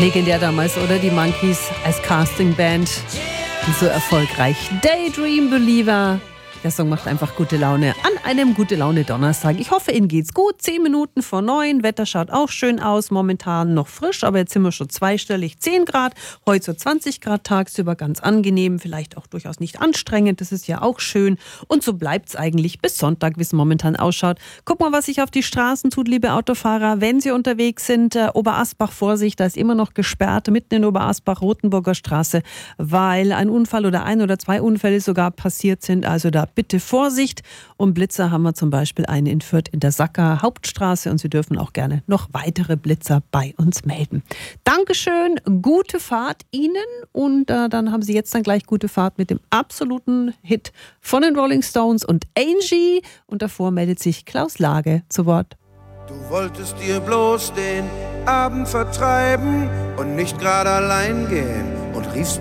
Legendär damals, oder? Die Monkees als Castingband. Und so erfolgreich. Daydream Believer. Der Song macht einfach gute Laune an einem Gute-Laune-Donnerstag. Ich hoffe, Ihnen geht's gut. 10 Minuten vor 9. Wetter schaut auch schön aus. Momentan noch frisch, aber jetzt sind wir schon zweistellig. 10 Grad. Heute so 20 Grad tagsüber. Ganz angenehm. Vielleicht auch durchaus nicht anstrengend. Das ist ja auch schön. Und so bleibt's eigentlich bis Sonntag, wie es momentan ausschaut. Guck mal, was sich auf die Straßen tut, liebe Autofahrer. Wenn Sie unterwegs sind, Oberasbach, Vorsicht, da ist immer noch gesperrt. Mitten in Oberasbach, Rotenburger Straße, weil ein Unfall oder 1 oder 2 Unfälle sogar passiert sind. Also da bitte Vorsicht. Und Blitzer haben wir zum Beispiel einen in Fürth in der Sacker Hauptstraße und Sie dürfen auch gerne noch weitere Blitzer bei uns melden. Dankeschön, gute Fahrt Ihnen und dann haben Sie jetzt dann gleich gute Fahrt mit dem absoluten Hit von den Rolling Stones und Angie und davor meldet sich Klaus Lage zu Wort. Du wolltest dir bloß den Abend vertreiben und nicht gerade allein gehen und riefst